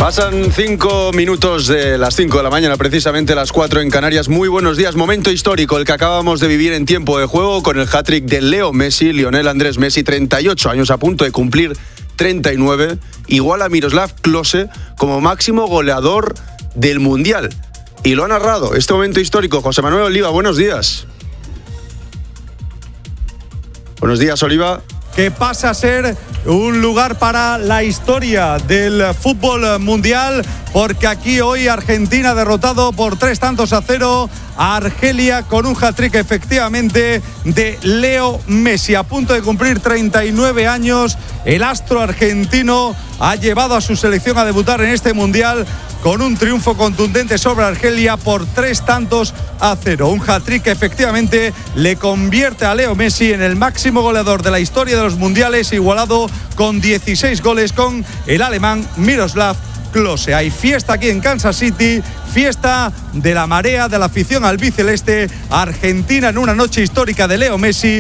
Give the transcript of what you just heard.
Pasan 5 minutos de las 5 de la mañana, precisamente las 4 en Canarias. Muy buenos días, momento histórico el que acabamos de vivir en tiempo de juego con el hat-trick de Leo Messi, Lionel Andrés Messi, 38 años a punto de cumplir 39, igual a Miroslav Klose como máximo goleador del Mundial. Y lo ha narrado este momento histórico José Manuel Oliva. Buenos días. Buenos días, Oliva. Que pasa a ser un lugar para la historia del fútbol mundial, porque aquí hoy Argentina ha derrotado por 3-0 a Argelia con un hat-trick efectivamente de Leo Messi. A punto de cumplir 39 años, el astro argentino ha llevado a su selección a debutar en este mundial con un triunfo contundente sobre Argelia por 3-0. Un hat-trick que efectivamente le convierte a Leo Messi en el máximo goleador de la historia de los mundiales, igualado con 16 goles con el alemán Miroslav Klose. Hay fiesta aquí en Kansas City, fiesta de la marea de la afición albiceleste. Argentina en una noche histórica de Leo Messi.